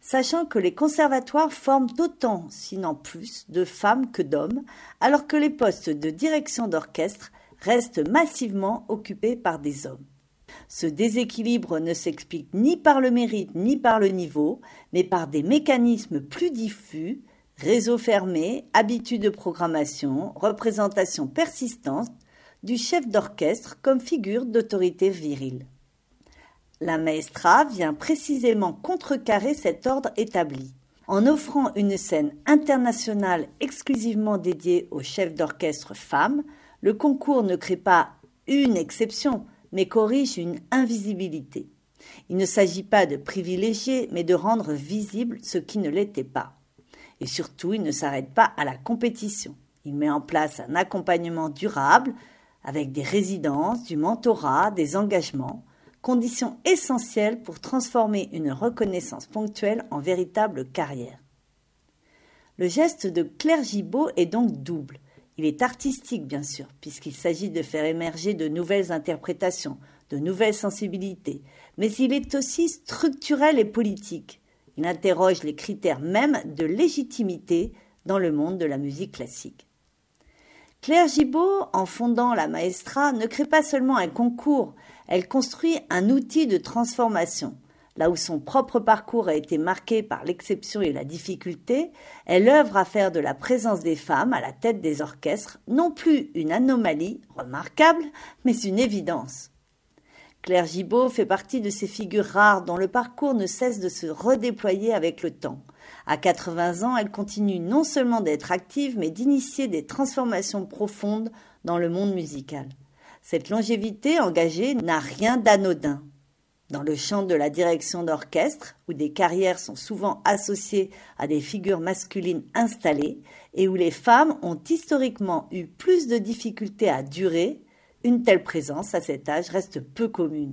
sachant que les conservatoires forment autant, sinon plus, de femmes que d'hommes, alors que les postes de direction d'orchestre restent massivement occupés par des hommes. Ce déséquilibre ne s'explique ni par le mérite ni par le niveau, mais par des mécanismes plus diffus, réseaux fermés, habitudes de programmation, représentation persistante du chef d'orchestre comme figure d'autorité virile. La maestra vient précisément contrecarrer cet ordre établi. En offrant une scène internationale exclusivement dédiée aux chefs d'orchestre femmes, le concours ne crée pas une exception, mais corrige une invisibilité. Il ne s'agit pas de privilégier, mais de rendre visible ce qui ne l'était pas. Et surtout, il ne s'arrête pas à la compétition. Il met en place un accompagnement durable avec des résidences, du mentorat, des engagements, conditions essentielles pour transformer une reconnaissance ponctuelle en véritable carrière. Le geste de Claire Gibault est donc double. Il est artistique, bien sûr, puisqu'il s'agit de faire émerger de nouvelles interprétations, de nouvelles sensibilités, mais il est aussi structurel et politique. Il interroge les critères même de légitimité dans le monde de la musique classique. Claire Gibault, en fondant la Maestra, ne crée pas seulement un concours, elle construit un outil de transformation. Là où son propre parcours a été marqué par l'exception et la difficulté, elle œuvre à faire de la présence des femmes à la tête des orchestres non plus une anomalie remarquable, mais une évidence. Claire Gibault fait partie de ces figures rares dont le parcours ne cesse de se redéployer avec le temps. À 80 ans, elle continue non seulement d'être active, mais d'initier des transformations profondes dans le monde musical. Cette longévité engagée n'a rien d'anodin. Dans le champ de la direction d'orchestre, où des carrières sont souvent associées à des figures masculines installées et où les femmes ont historiquement eu plus de difficultés à durer, une telle présence à cet âge reste peu commune.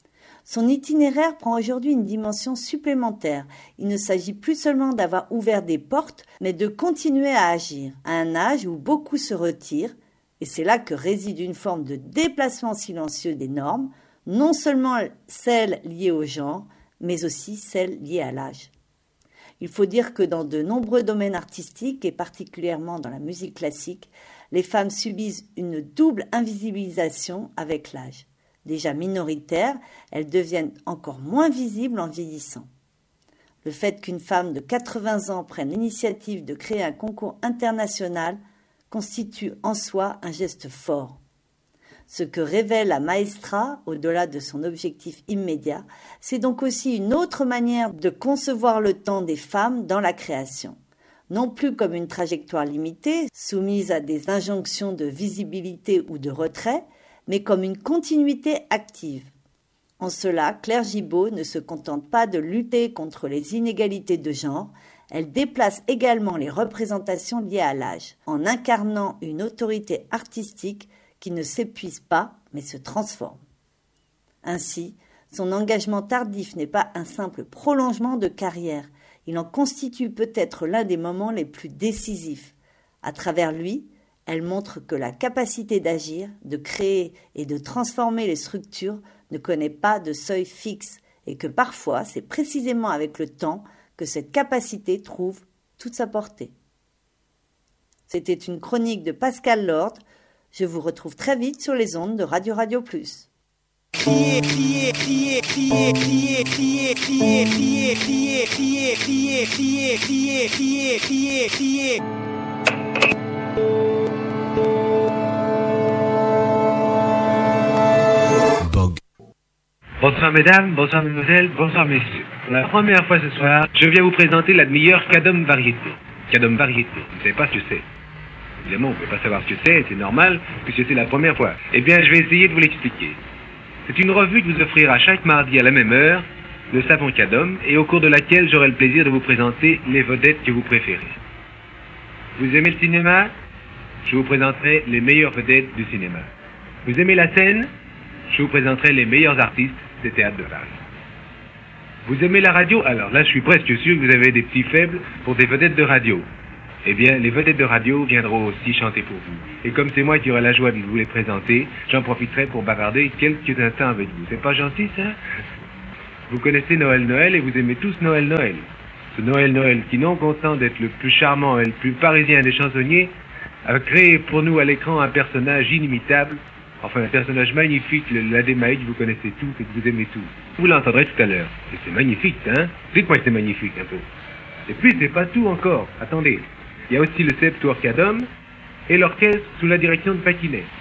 Son itinéraire prend aujourd'hui une dimension supplémentaire. Il ne s'agit plus seulement d'avoir ouvert des portes, mais de continuer à agir, à un âge où beaucoup se retirent, et c'est là que réside une forme de déplacement silencieux des normes, non seulement celles liées au genre, mais aussi celles liées à l'âge. Il faut dire que dans de nombreux domaines artistiques, et particulièrement dans la musique classique, les femmes subissent une double invisibilisation avec l'âge. Déjà minoritaires, elles deviennent encore moins visibles en vieillissant. Le fait qu'une femme de 80 ans prenne l'initiative de créer un concours international constitue en soi un geste fort. Ce que révèle la Maestra, au-delà de son objectif immédiat, c'est donc aussi une autre manière de concevoir le temps des femmes dans la création. Non plus comme une trajectoire limitée, soumise à des injonctions de visibilité ou de retrait, mais comme une continuité active. En cela, Claire Gibault ne se contente pas de lutter contre les inégalités de genre, elle déplace également les représentations liées à l'âge, en incarnant une autorité artistique qui ne s'épuise pas, mais se transforme. Ainsi, son engagement tardif n'est pas un simple prolongement de carrière, il en constitue peut-être l'un des moments les plus décisifs. À travers lui, elle montre que la capacité d'agir, de créer et de transformer les structures ne connaît pas de seuil fixe et que parfois, c'est précisément avec le temps que cette capacité trouve toute sa portée. C'était une chronique de Pascal Lord. Je vous retrouve très vite sur les ondes de Radio Radio Plus. Crier, crier, crier, crier, crier, crier, crier, crier, crier, crier, crier, crier, crier, crier, crier, crier. Bonsoir mesdames, bonsoir mesdemoiselles, bonsoir messieurs. Pour la première fois ce soir, je viens vous présenter la meilleure Cadom variété. Cadom variété, vous ne savez pas ce que c'est. Évidemment, vous ne pouvez pas savoir ce que c'est normal, puisque c'est la première fois. Eh bien, je vais essayer de vous l'expliquer. C'est une revue de vous offrir à chaque mardi à la même heure le savon Cadom, et au cours de laquelle j'aurai le plaisir de vous présenter les vedettes que vous préférez. Vous aimez le cinéma? Je vous présenterai les meilleures vedettes du cinéma. Vous aimez la scène? Je vous présenterai les meilleurs artistes des théâtres de Paris. Vous aimez la radio? Alors là, je suis presque sûr que vous avez des petits faibles pour des vedettes de radio. Eh bien, les vedettes de radio viendront aussi chanter pour vous. Et comme c'est moi qui aurai la joie de vous les présenter, j'en profiterai pour bavarder quelques instants avec vous. C'est pas gentil, ça? Vous connaissez Noël Noël et vous aimez tous Noël Noël. ce Noël, qui non content d'être le plus charmant et le plus parisien des chansonniers, a créé pour nous à l'écran un personnage inimitable, enfin un personnage magnifique, l'Adémaïde, vous connaissez tous et que vous aimez tous. Vous l'entendrez tout à l'heure. Et c'est magnifique, hein? Dites-moi que c'est magnifique un peu. Et puis c'est pas tout encore. Attendez. Il y a aussi le Septuor Cadum et l'orchestre sous la direction de Paquinet.